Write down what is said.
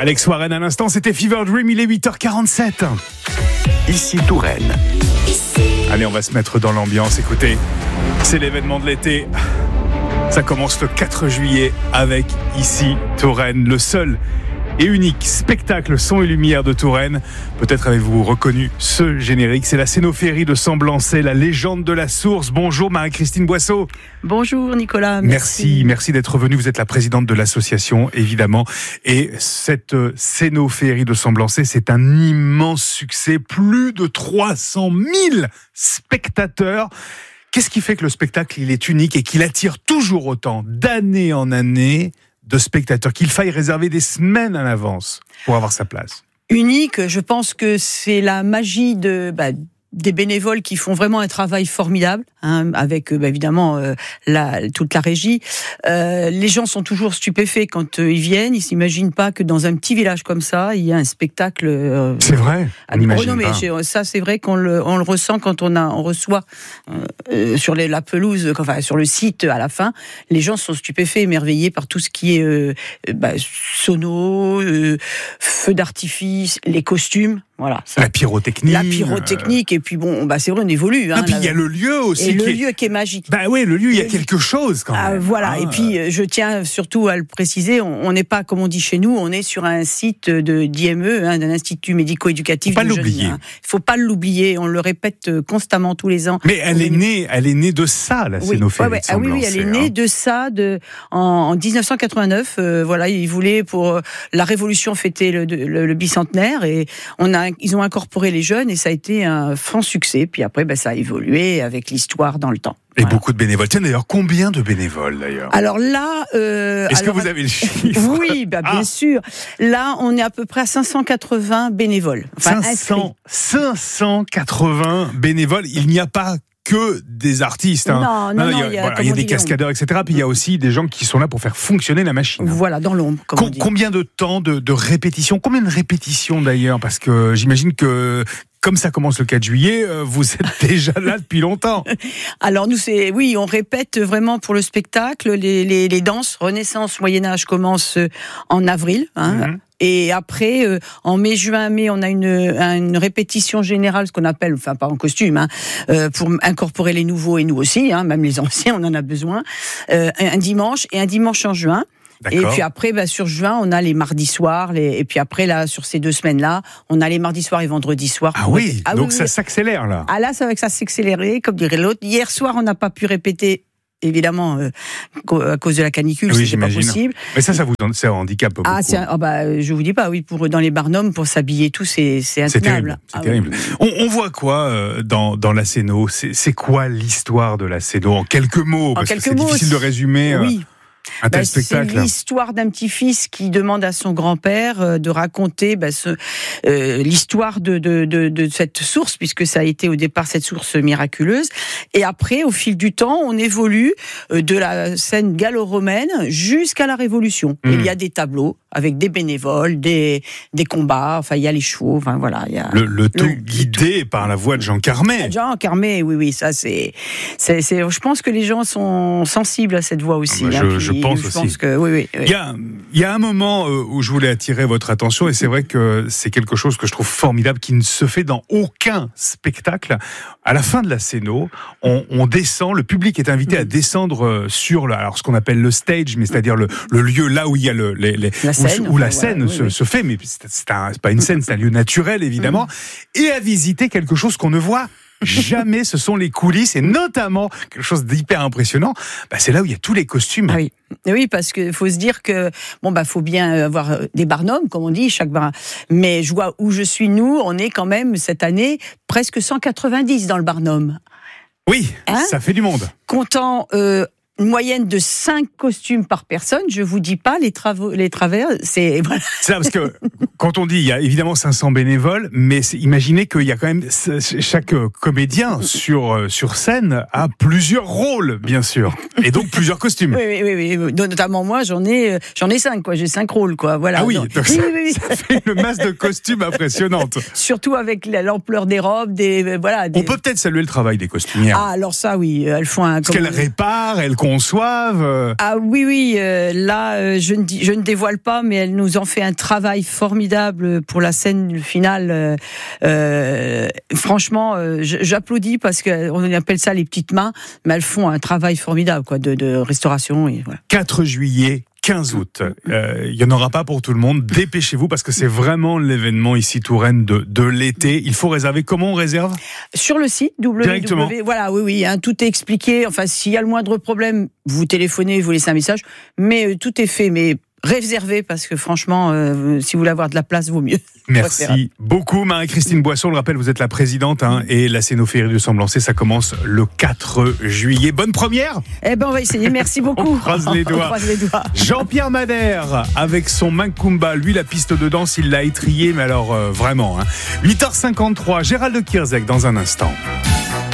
Alex Warren à l'instant, c'était Fever Dream, il est 8h47. Ici Touraine. Allez, on va se mettre dans l'ambiance, écoutez, c'est l'événement de l'été. Ça commence le 4 juillet avec Ici Touraine, le seul et unique spectacle son et lumière de Touraine. Peut-être avez-vous reconnu ce générique, c'est la scénophérie de Semblançay, la légende de la source. Bonjour Marie-Christine Boisseau. Bonjour Nicolas. Merci d'être venue. Vous êtes la présidente de l'association, évidemment. Et cette scénophérie de Semblançay, c'est un immense succès. Plus de 300 000 spectateurs. Qu'est-ce qui fait que le spectacle, il est unique et qu'il attire toujours autant, d'année en année, de spectateurs, qu'il faille réserver des semaines à l'avance pour avoir sa place? Unique, je pense que c'est la magie des bénévoles qui font vraiment un travail formidable, avec évidemment toute la régie. Les gens sont toujours stupéfaits quand ils viennent. Ils s'imaginent pas que dans un petit village comme ça, il y a un spectacle. C'est vrai. Ça, c'est vrai qu'on le ressent quand on reçoit sur la pelouse, sur le site à la fin. Les gens sont stupéfaits, émerveillés par tout ce qui est sono, feux d'artifice, les costumes. Voilà, la pyrotechnique. Et puis c'est vrai, on évolue. Puis il y a le lieu aussi. Et lieu qui est magique. Le lieu, il y a quelque chose quand même. Et puis je tiens surtout à le préciser, on n'est pas, comme on dit chez nous, on est sur un site d'IME, d'un institut médico-éducatif. Il ne faut pas l'oublier, on le répète constamment tous les ans. Mais elle est née de ça, la scénophérie de Semblançay. Oui, elle est née de ça, en 1989. Ils voulaient, pour la Révolution, fêter le bicentenaire, et ils ont incorporé les jeunes et ça a été un franc succès. Puis après, ça a évolué avec l'histoire dans le temps. Et beaucoup de bénévoles. Tiens, d'ailleurs, combien de bénévoles, d'ailleurs? Alors là... Est-ce que vous avez le chiffre? Oui, bien sûr. Là, on est à peu près à 580 bénévoles. 580 bénévoles. Il n'y a pas que des artistes. Non, il y a des cascadeurs, etc. Puis il y a aussi des gens qui sont là pour faire fonctionner la machine. Voilà, dans l'ombre, comme on dit. Combien de temps de répétition? Combien de répétitions, d'ailleurs? Parce que j'imagine que, comme ça commence le 4 juillet, vous êtes déjà là depuis longtemps. Alors nous, on répète vraiment pour le spectacle. Les danses Renaissance, Moyen-Âge commencent en avril. Et après, en mai, on a une répétition générale, ce qu'on appelle, pas en costume, pour incorporer les nouveaux et nous aussi, même les anciens, on en a besoin, un dimanche en juin. D'accord. Et puis après, sur juin, on a les mardis soirs, et puis après, là, sur ces 2 semaines-là, on a les mardis soirs et vendredis soirs. Donc ça s'accélère, là. Là, ça va s'accélérer, comme dirait l'autre. Hier soir, on n'a pas pu répéter, évidemment, à cause de la canicule, c'était pas possible. Mais ça c'est un handicap beaucoup. Je vous dis pas, dans les barnums, pour s'habiller tout, c'est intenable. C'est terrible. On voit quoi dans la scéno? C'est quoi l'histoire de la scéno? En quelques mots, parce que c'est difficile de résumer. Oui. Un tel spectacle. C'est l'histoire d'un petit-fils qui demande à son grand-père de raconter l'histoire de cette source, puisque ça a été au départ cette source miraculeuse. Et après, au fil du temps, on évolue de la scène gallo-romaine jusqu'à la Révolution. Et il y a des tableaux avec des bénévoles, des combats, il y a les chevaux, il y a... Le tout guidé par la voix de Jean Carmet. Jean Carmet, oui, ça c'est... Je pense que les gens sont sensibles à cette voix aussi. Je pense que oui. Il y a un moment où je voulais attirer votre attention, et c'est vrai que c'est quelque chose que je trouve formidable, qui ne se fait dans aucun spectacle. À la fin de la scéno, on descend, le public est invité à descendre sur ce qu'on appelle le stage, mais c'est-à-dire le lieu là où il y a la scène se fait, mais c'est pas une scène, c'est un lieu naturel évidemment, et à visiter quelque chose qu'on ne voit jamais, ce sont les coulisses, et notamment quelque chose d'hyper impressionnant, c'est là où il y a tous les costumes. Oui, parce que faut se dire que faut bien avoir des barnums, comme on dit, chaque bar. Mais je vois où je suis, nous, on est quand même cette année presque 190 dans le barnum. Oui, ça fait du monde. Comptant une moyenne de 5 costumes par personne, je vous dis pas les travers, c'est... Voilà. C'est ça, parce que quand on dit, il y a évidemment 500 bénévoles, mais imaginez qu'il y a quand même, chaque comédien sur scène a plusieurs rôles, bien sûr, et donc plusieurs costumes. Oui. Notamment moi, j'en ai 5, quoi. J'ai 5 rôles, quoi. Voilà. Ah oui, donc ça fait une masse de costumes impressionnante. Surtout avec l'ampleur des robes, On peut peut-être saluer le travail des costumières. Alors ça, oui, elles font un... Parce qu'elles réparent, elles conçoivent. Ah oui, là, je ne dévoile pas, mais elle nous en fait un travail formidable pour la scène finale. Franchement, j'applaudis parce qu'on appelle ça les petites mains, mais elles font un travail formidable quoi, de restauration. Et voilà. 4 juillet. 15 août. Il n'y en aura pas pour tout le monde. Dépêchez-vous parce que c'est vraiment l'événement ici Touraine de l'été. Il faut réserver. Comment on réserve ? Sur le site Directement. Voilà, oui, hein, tout est expliqué. Enfin, s'il y a le moindre problème, vous téléphonez, vous laissez un message. Mais tout est fait. Mais réservez parce que franchement, si vous voulez avoir de la place, vaut mieux. Merci beaucoup Marie-Christine Boisson. Je le rappelle, vous êtes la présidente et la Scénophérie de Semblançay, ça commence le 4 juillet. Bonne première. Eh ben, on va essayer. Merci beaucoup. On croise les doigts. On croise les doigts. Jean-Pierre Madère avec son Macumba. Lui, la piste de danse, il l'a étrié, mais alors vraiment. 8h53, Gérald Kierzek dans un instant.